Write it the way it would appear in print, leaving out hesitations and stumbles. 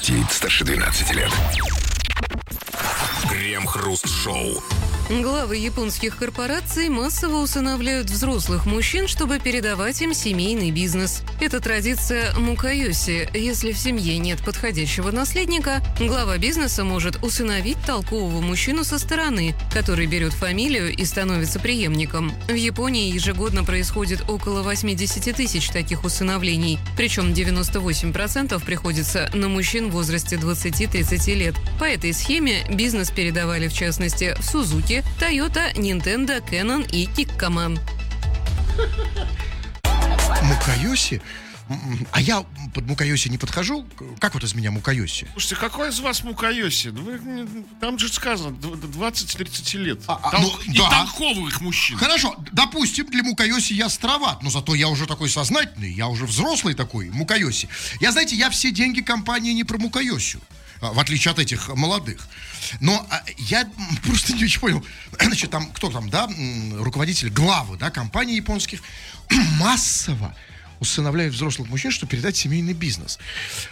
детей старше 12 лет. Крем-хруст-шоу. Главы японских корпораций массово усыновляют взрослых мужчин, чтобы передавать им семейный бизнес. Это традиция мукайоси. Если в семье нет подходящего наследника, глава бизнеса может усыновить толкового мужчину со стороны, который берет фамилию и становится преемником. В Японии ежегодно происходит около 80 тысяч таких усыновлений, причем 98% приходится на мужчин в возрасте 20-30 лет. По этой схеме бизнес передавали в частности в Сузуки, Toyota, Nintendo, Canon и Kikkoman. Мукайоси? А я под мукайоси не подхожу? Как вот из меня мукайоси? Слушайте, какой из вас мукайоси? Там же сказано 20-30 лет. И да. толковых мужчин. Хорошо, допустим, для мукайоси я староват, но зато я уже такой сознательный, я уже взрослый такой, мукайоси. Знаете, я все деньги компании не про мукайосю, в отличие от этих молодых. Но я просто не очень понял, значит, там, кто там, да, руководитель, главы, да, компаний японских массово усыновляют взрослых мужчин, чтобы передать семейный бизнес.